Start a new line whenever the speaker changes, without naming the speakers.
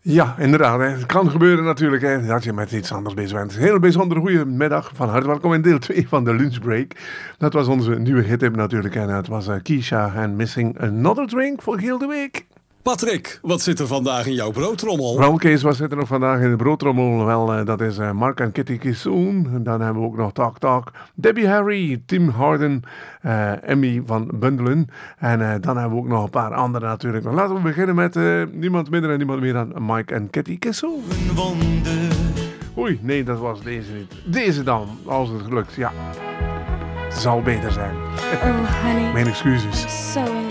Ja, inderdaad. Hè. Het kan gebeuren natuurlijk hè, dat je met iets anders bezig bent. Heel bijzonder goede middag. Van harte welkom in deel 2 van de lunchbreak. Dat was onze nieuwe hittip natuurlijk. En het was Keisha en Missing Another Drink voor heel de week.
Patrick, wat zit er vandaag in jouw broodtrommel?
Wel Kees, wat zit er nog vandaag in de broodtrommel? Wel, dat is Mark en Kitty Kissoon. Dan hebben we ook nog Talk Talk. Debbie Harry, Tim Harden, Emmy van Bundelen. En dan hebben we ook nog een paar andere natuurlijk. Maar laten we beginnen met niemand minder en niemand meer dan Mike en Kitty Kissoon. Oei, nee, dat was deze niet. Deze dan, als het lukt, ja. Het zal beter zijn.
Oh, honey.
Mijn excuses.
So